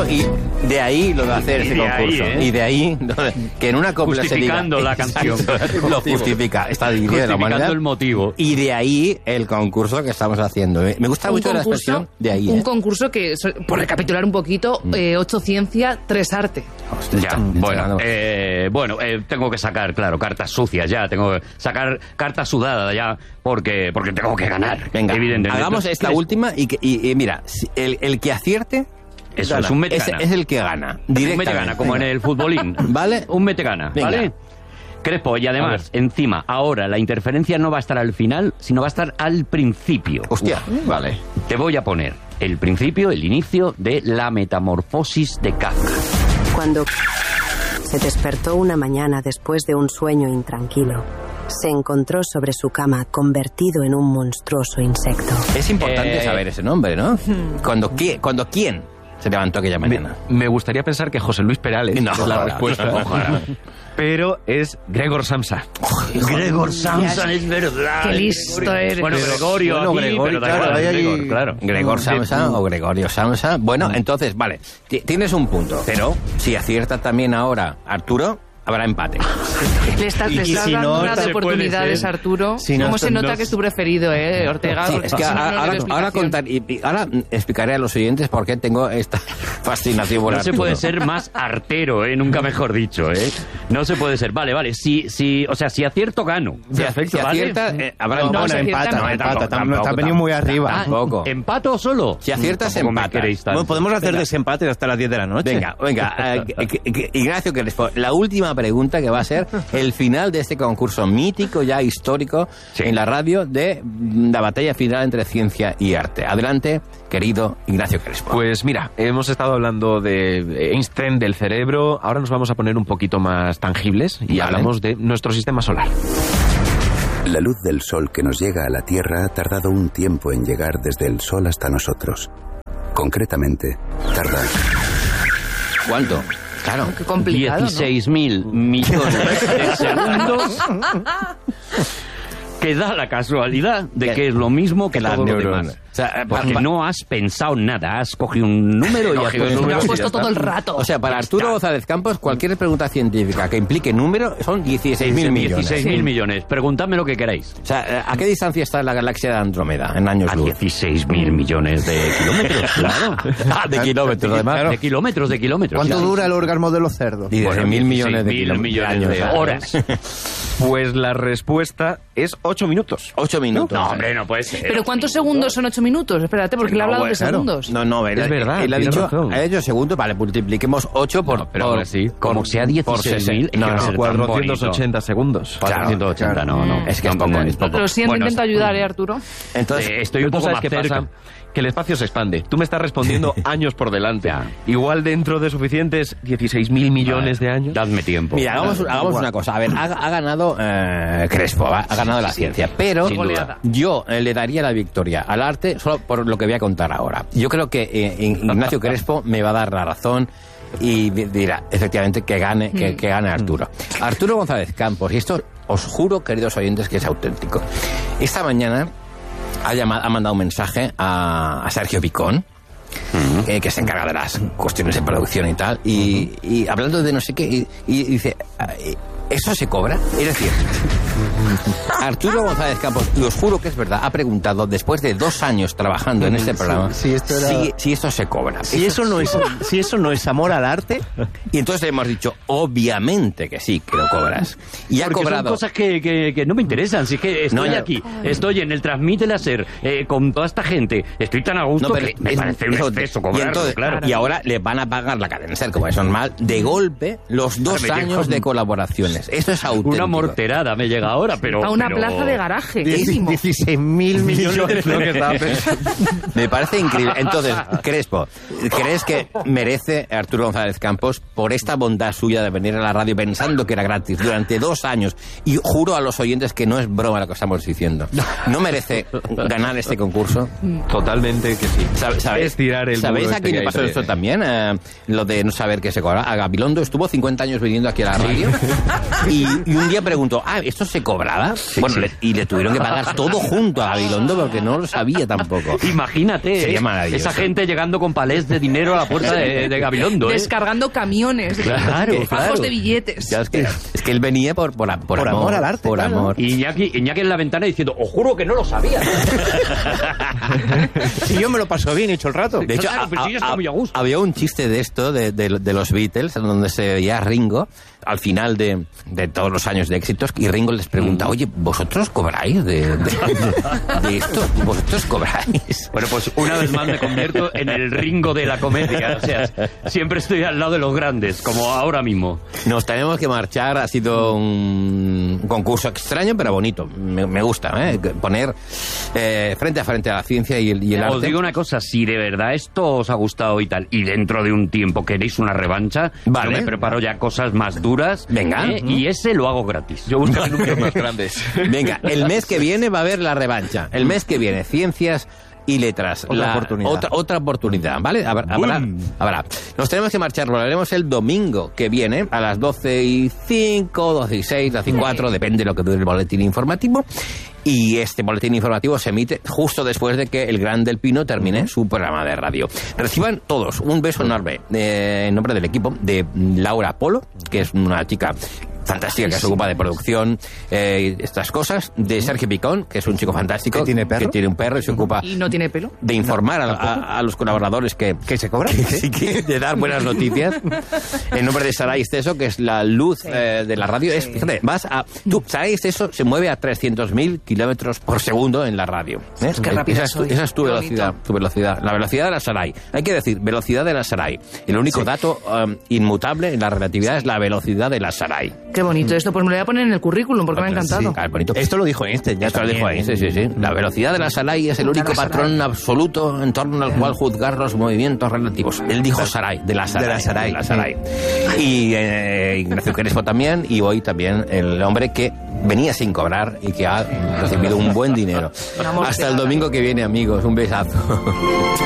concurso y de ahí lo de hacer ese concurso. Ahí, y de ahí que en una copla se diga... Justificando la canción. Lo justifica. Está dividida de la humanidad. Justificando el motivo. Y de ahí el concurso que estamos haciendo. Me gusta mucho la expresión de ahí. Un concurso que, por recapitular un poquito, 8 ciencia, 3 arte. Ya, bueno, tengo que sacar, claro, cartas sucias ya, tengo que sacar cartas sudadas ya, porque tengo que ganar. Venga, evidentemente. hagamos esta última y mira, el que acierte... Eso es un metegana. Es el que gana. Directamente. Un metegana, como en el futbolín. ¿Vale? Un metegana, ¿vale? Crespo, y además, encima, ahora la interferencia no va a estar al final, sino va a estar al principio. Hostia, vale. Te voy a poner el principio, el inicio de La metamorfosis de Kafka. Cuando se despertó una mañana después de un sueño intranquilo, se encontró sobre su cama convertido en un monstruoso insecto. Es importante saber ese nombre, ¿no? Cuando quién se levantó aquella mañana. Me gustaría pensar que José Luis Perales es la respuesta. Ojalá. Pero es Gregor Samsa. Gregor Samsa, es verdad. Qué listo eres. Bueno, Gregorio, pero claro. Gregor Samsa o Gregorio Samsa. Bueno, entonces, vale, tienes un punto, pero si acierta también ahora Arturo, habrá empate. Le estás dando unas oportunidades, Arturo. ¿Cómo se nota que es tu preferido, Ortega? Sí, es que ahora explicaré a los oyentes por qué tengo esta fascinación por Arturo. No se puede ser más artero, nunca mejor dicho, No se puede ser. Vale. Si acierto, gano. Si acierta, habrá empate. Está venido muy arriba. Tampoco. ¿Empato solo? Si aciertas, empata. Bueno, podemos hacer desempate hasta las 10 de la noche. Venga. Ignacio Crespo, la última pregunta que va a ser el final de este concurso mítico, ya histórico, en la radio, de la batalla final entre ciencia y arte. Adelante, querido Ignacio Crespo. Pues mira, hemos estado hablando de Einstein, del cerebro, ahora nos vamos a poner un poquito más tangibles y hablamos de nuestro sistema solar. La luz del sol que nos llega a la Tierra ha tardado un tiempo en llegar desde el sol hasta nosotros. Concretamente, tarda... ¿Cuánto? Claro. Qué complicado, 16.000 millones de segundos. Que da la casualidad de que es lo mismo que todo lo demás. O sea, porque no has pensado nada, has cogido un número y has puesto todo el rato. O sea, para Arturo González Campos, cualquier pregunta científica que implique número son 16.000 millones. 16.000 millones. Preguntadme lo que queráis. O sea, ¿a qué distancia está la galaxia de Andrómeda en años luz? A 16.000 millones de kilómetros, claro. De kilómetros, además. Claro. De kilómetros. ¿Cuánto dura el orgasmo de los cerdos? 16.000 millones de kilómetros. millones de horas. Pues la respuesta es 8 minutos. 8 minutos. No, hombre, no puede ser. ¿Pero cuántos segundos son 8 minutos? Espérate, porque le he hablado de segundos. No, es verdad. Él ha dicho segundos, vale, multipliquemos 8 por... pero ahora sí. Como sea 16.000... No, 480 segundos. 480, no. Es que es poco. Lo siento, intento ayudar, Arturo. Entonces, estoy un poco más cerca. Pasa? Que el espacio se expande. Tú me estás respondiendo años por delante. Igual dentro de suficientes 16.000 millones de años. Dadme tiempo. Mira, hagamos una cosa. A ver, ha ganado Crespo, ha ganado la ciencia. Pero yo le daría la victoria al arte solo por lo que voy a contar ahora. Yo creo que Ignacio Crespo me va a dar la razón y dirá, efectivamente, que gane Arturo. Arturo González Campos, y esto os juro, queridos oyentes, que es auténtico. Esta mañana ha mandado un mensaje a Sergio Picón, que se encarga de las cuestiones de producción y tal, y hablando de no sé qué, y dice, ¿eso se cobra? Es decir, Arturo González Campos, y os juro que es verdad, ha preguntado, después de 2 años trabajando en este programa, si esto se cobra. Si eso no es amor al arte. Y entonces hemos dicho, obviamente que sí, que lo cobras. Y porque ha cobrado. Son cosas que no me interesan. Si es que estoy aquí, estoy en el Transmite Láser con toda esta gente, estoy tan a gusto que me parece un exceso cobrarlo, y ahora le van a pagar la cadena SER, como es normal, de golpe, los 2 años de colaboraciones. Esto es auténtico. Una morterada me llega ahora, pero... A una plaza de garaje. 16.000 millones lo que estaba pensando. Me parece increíble. Entonces, Crespo, ¿crees que merece Arturo González Campos por esta bondad suya de venir a la radio pensando que era gratis durante 2 años? Y juro a los oyentes que no es broma lo que estamos diciendo. ¿No merece ganar este concurso? Totalmente que sí. ¿Sabéis a quién le pasó esto también? Lo de no saber qué se cobra. A Gabilondo estuvo 50 años viniendo aquí a la radio y un día preguntó, ¿esto se cobraba. Bueno, y le tuvieron que pagar todo junto a Gabilondo porque no lo sabía tampoco. Imagínate, sería maravilloso. Esa gente llegando con palés de dinero a la puerta de Gabilondo. Descargando camiones, fajos de billetes. Claro, es que él venía por amor al arte. Por amor. Y Iñaki en la ventana diciendo, os juro que no lo sabía. Si yo me lo paso bien, he hecho el rato. De hecho, había un chiste de esto, de los Beatles, donde se veía a Ringo al final de todos los años de éxitos, y Ringo les pregunta, oye, ¿vosotros cobráis de esto? ¿Vosotros cobráis? Bueno, pues una vez más me convierto en el Ringo de la comedia. O sea, siempre estoy al lado de los grandes, como ahora mismo. Nos tenemos que marchar. Ha sido un concurso extraño, pero bonito. Me gusta, poner frente a frente a la ciencia y el arte. Os digo una cosa, si de verdad esto os ha gustado y tal, y dentro de un tiempo queréis una revancha, yo me preparo ya cosas más duras. Venga. Y ese lo hago gratis. Yo busco números más grandes. Venga, el mes que viene va a haber la revancha. El mes que viene, ciencias y letras. Otra oportunidad, ¿vale? Habrá. Nos tenemos que marchar, lo haremos el domingo que viene a las 12:05, 12:06, 12:04, depende de lo que dure el boletín informativo. Y este boletín informativo se emite justo después de que el Gran del Pino termine su programa de radio. Reciban todos un beso enorme en nombre del equipo de Laura Polo, que es una chica fantástica que se ocupa de producción, estas cosas, de Sergio Picón, que es un chico fantástico que tiene un perro y se ocupa y no tiene pelo, de informar a los colaboradores que se cobran, de dar buenas noticias. En nombre de Saray Esteso, que es la luz de la radio. Fíjate, Saray Esteso se mueve a 300.000 kilómetros por segundo en la radio. Es que rápida esa es tu velocidad, la velocidad de la Saray. Hay que decir, velocidad de la Saray. El único dato inmutable en la relatividad es la velocidad de la Saray. Qué bonito esto, pues me lo voy a poner en el currículum porque me ha encantado. Sí, bonito. Esto lo dijo Einstein. Esto lo dijo Einstein, sí. La velocidad de la Saray es el único patrón absoluto en torno al cual juzgar los movimientos relativos. Él dijo Saray, de la Saray. Y Ignacio Crespo también, y hoy también el hombre que venía sin cobrar y que ha recibido un buen dinero. Hasta el domingo que viene, amigos. Un besazo.